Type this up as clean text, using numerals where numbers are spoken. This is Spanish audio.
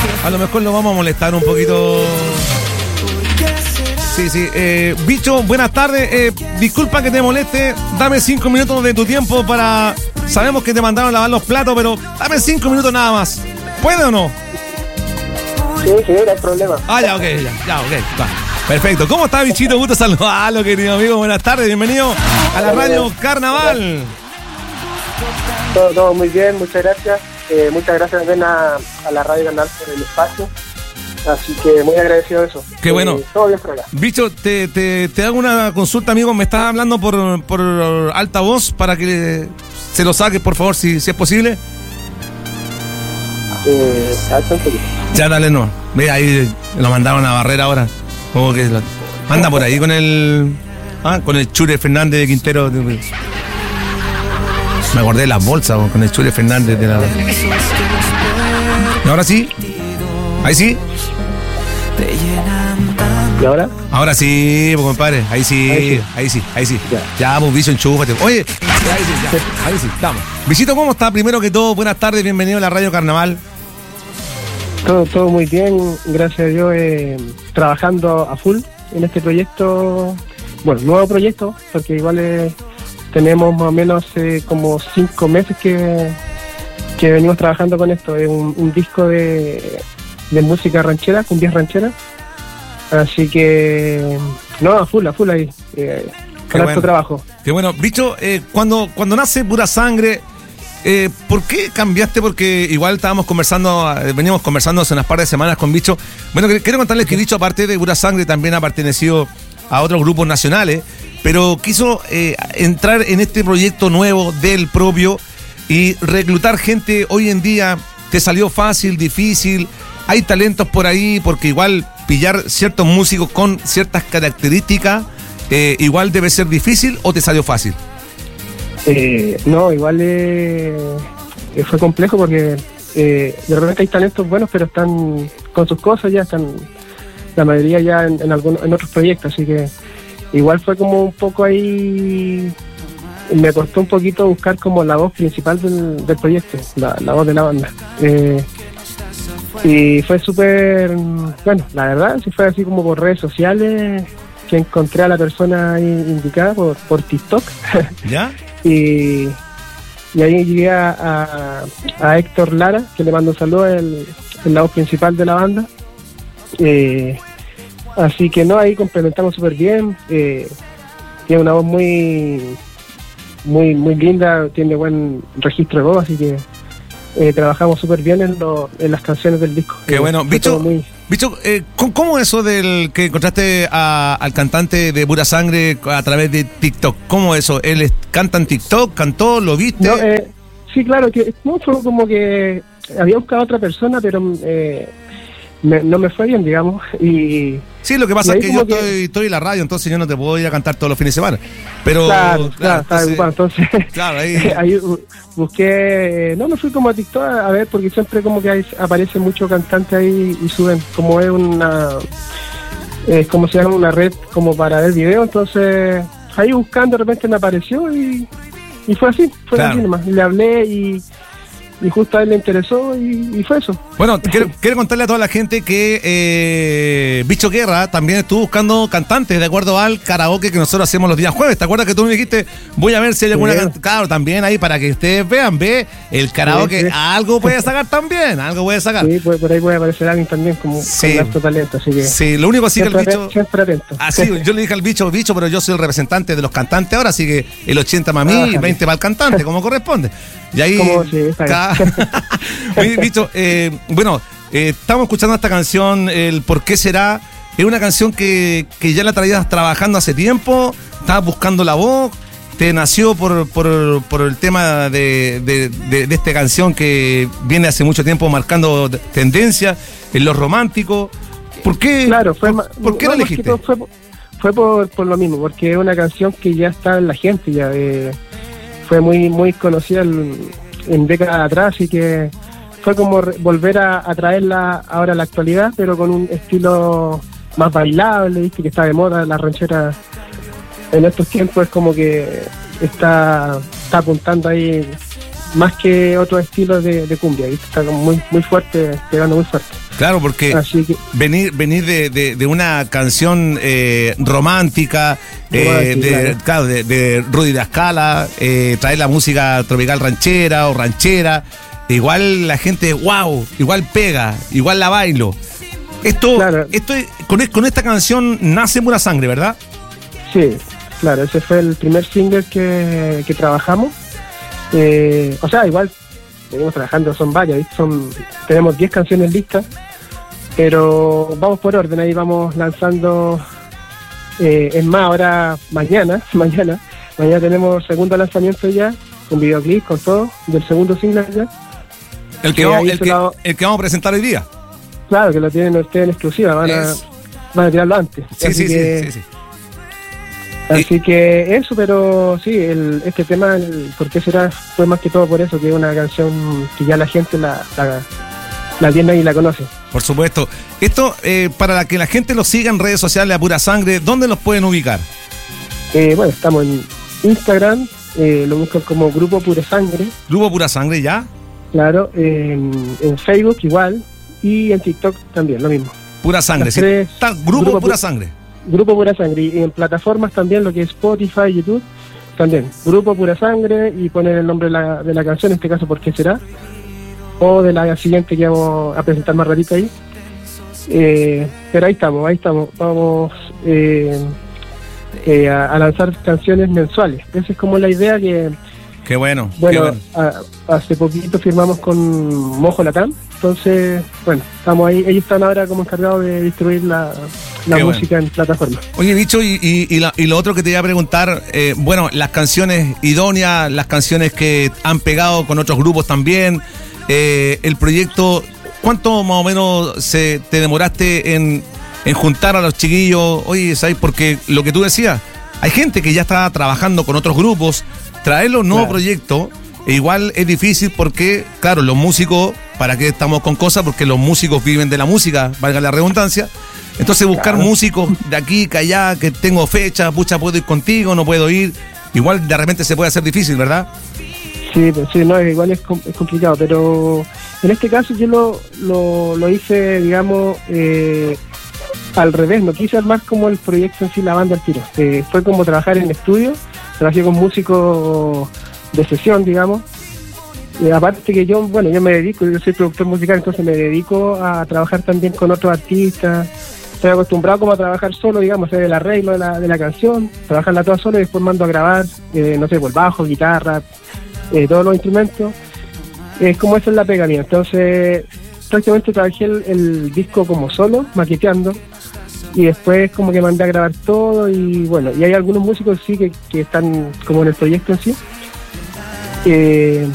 A lo mejor lo vamos a molestar un poquito. Sí. Bicho, buenas tardes. Disculpa que te moleste. Dame 5 minutos de tu tiempo para... Sabemos que te mandaron a lavar los platos, pero dame 5 minutos nada más. ¿Puede o no? Sí, no hay problema. Ya, ok. Va. Perfecto. ¿Cómo está, Bichito? Gusto saludarlo, querido amigo. Buenas tardes. Bienvenido a la Radio Carnaval. Todo muy bien, muchas gracias. Muchas gracias también a la Radio Carnaval por el espacio. Así que muy agradecido de eso. Qué bueno. Todo bien por acá. Bicho, te hago una consulta, amigo. Me estás hablando por altavoz para que se lo saques, por favor, si es posible. Alto un poquito. Ya, dale, no. Ve, ahí lo mandaron a barrer ahora. Como que anda por ahí con el Chure Fernández de Quintero. Me acordé de las bolsas con el Chure Fernández de la... ¿Y ahora sí? ¿Ahí sí? ¿Y ahora? Ahora sí, pues, compadre. Ahí sí. Ya, pues, Bicho, enchúfate. Oye, ahí sí, estamos. Bichito, ¿cómo está? Primero que todo, buenas tardes, bienvenido a la Radio Carnaval. Todo muy bien, gracias a Dios, trabajando a full en este proyecto, bueno, nuevo proyecto, porque igual tenemos más o menos como 5 meses que venimos trabajando con esto. Es un disco de música ranchera, cumbias rancheras, así que a full ahí, con harto trabajo. Qué bueno. Bicho, cuando nace Pura Sangre, ¿por qué cambiaste? Porque igual veníamos conversando hace unas par de semanas con Bicho. Bueno, quiero contarles que Bicho, aparte de Pura Sangre, también ha pertenecido a otros grupos nacionales, pero quiso entrar en este proyecto nuevo del propio y reclutar gente. Hoy en día te salió fácil, difícil, hay talentos por ahí, porque igual pillar ciertos músicos con ciertas características igual debe ser difícil, ¿o te salió fácil? No, igual fue complejo porque de repente hay talentos buenos, pero están con sus cosas, ya están la mayoría ya en otros proyectos, así que igual fue como un poco ahí, me costó un poquito buscar como la voz principal del proyecto, la voz de la banda. Y fue súper, bueno, la verdad, sí fue así como por redes sociales que encontré a la persona indicada por TikTok. ¿Ya? Y ahí llegué a Héctor Lara, que le mando un saludo, el la voz principal de la banda. Así que ahí complementamos súper bien. Tiene una voz muy linda, tiene buen registro de voz, así que trabajamos súper bien en las canciones del disco. Qué bueno. Bicho, ¿cómo eso del que encontraste al cantante de Pura Sangre a través de TikTok? ¿Cómo eso? ¿Él canta en TikTok? ¿Cantó? ¿Lo viste? No, sí, claro, que fue como que había buscado a otra persona, pero no me fue bien, digamos. Y sí, lo que pasa es que yo estoy en la radio, entonces yo no te puedo ir a cantar todos los fines de semana. Pero claro, estaba ocupado, entonces claro, ahí busqué, me fui como a TikTok a ver, porque siempre como que aparece mucho cantante ahí y suben, como es como se llama, una red como para ver videos, entonces ahí buscando de repente me apareció y fue así nomás. Le hablé y justo a él le interesó y fue eso. Bueno, quiero contarle a toda la gente que Bicho Guerra también estuvo buscando cantantes de acuerdo al karaoke que nosotros hacemos los días jueves. ¿Te acuerdas que tú me dijiste, voy a ver si hay alguna claro, también ahí para que ustedes vean, el karaoke, sí. Algo puede sacar también, algo puede sacar. Sí, por ahí puede aparecer alguien también con alto talento, así que... Sí, lo único así que el Bicho... Siempre atento. Así, yo le dije al Bicho, pero yo soy el representante de los cantantes ahora, así que el 80 para mí y 20 para el cantante, como corresponde. Y ahí... Oye, Bicho, estamos escuchando esta canción, el ¿Por qué será? Es una canción que ya la traías trabajando hace tiempo, estabas buscando la voz, te nació por el tema de esta canción que viene hace mucho tiempo marcando tendencia en lo romántico. ¿Por qué? Claro, ¿Por qué la elegiste? Fue por lo mismo, porque es una canción que ya está en la gente, ya fue muy conocida en décadas atrás, así que fue como volver a traerla ahora a la actualidad, pero con un estilo más bailable, ¿viste? Que está de moda la ranchera en estos tiempos, es como que está apuntando ahí más que otros estilos de cumbia, ¿viste? Está como muy fuerte, pegando muy fuerte. Claro, porque venir de una canción romántica, claro, de Rudy La Scala, traer la música tropical ranchera o ranchera, igual la gente, wow, igual pega, igual la bailo. Claro. Con esta canción nace Pura Sangre, ¿verdad? Sí, claro, ese fue el primer single que trabajamos. O sea, igual venimos trabajando, son varias, tenemos 10 canciones listas, pero vamos por orden, ahí vamos lanzando. Es más, ahora mañana tenemos segundo lanzamiento ya, con videoclip, con todo, del segundo single ya. El que vamos a presentar hoy día. Claro, que lo tienen ustedes en exclusiva, van a tirarlo antes. Sí. Así que eso, pero sí, este tema, ¿por qué será? Fue más que todo por eso, que es una canción que ya la gente la tiene y la conoce. Por supuesto. Esto, para que la gente lo siga en redes sociales a Pura Sangre, ¿dónde los pueden ubicar? Bueno, estamos en Instagram, lo buscan como Grupo Pura Sangre. Grupo Pura Sangre, ¿ya? Claro, en Facebook igual, y en TikTok también, lo mismo. Pura Sangre, sí. Grupo Pura Sangre. Grupo Pura Sangre, y en plataformas también, lo que es Spotify, YouTube, también, Grupo Pura Sangre, y poner el nombre de la canción, en este caso, ¿Por qué será? O de la siguiente que vamos a presentar más ratito ahí. Pero ahí estamos, vamos a lanzar canciones mensuales. Esa es como la idea que... Qué bueno. Bueno, hace poquito firmamos con Mojo Latam, entonces, bueno, estamos ahí, ellos están ahora como encargados de distribuir la música en plataformas. Oye, Bicho, y lo otro que te iba a preguntar, bueno, las canciones idóneas, las canciones que han pegado con otros grupos también, el proyecto, ¿cuánto más o menos te demoraste en juntar a los chiquillos? Oye, ¿sabes? Porque lo que tú decías, hay gente que ya está trabajando con otros grupos, traerlos un nuevo proyecto, igual es difícil porque, claro, los músicos, ¿para qué estamos con cosas? Porque los músicos viven de la música, valga la redundancia. Entonces buscar músicos de aquí, que allá, que tengo fecha, pucha, puedo ir contigo, no puedo ir, igual de repente se puede hacer difícil, ¿verdad? Sí, no, igual es complicado, pero en este caso yo lo hice, digamos, al revés, no quise armar como el proyecto en sí, la banda al tiro. Fue como trabajar en estudio, trabajé con músicos de sesión, digamos. Aparte que yo me dedico, yo soy productor musical, entonces me dedico a trabajar también con otros artistas. Estoy acostumbrado como a trabajar solo, digamos, hacer el arreglo de la canción, trabajarla toda solo y después mando a grabar, no sé, por bajo, guitarra, todos los instrumentos. Es como esa es la pega mía. Entonces, prácticamente trabajé el disco como solo, maqueteando, y después como que mandé a grabar todo, y bueno, y hay algunos músicos sí que están como en el proyecto en sí.